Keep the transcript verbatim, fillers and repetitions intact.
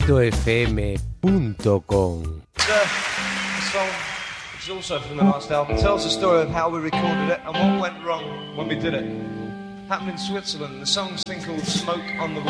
f m punto com. The song is also from the last album. It tells the story of how we recorded it and what went wrong when we did it. Happened in Switzerland. The song's thing called Smoke on the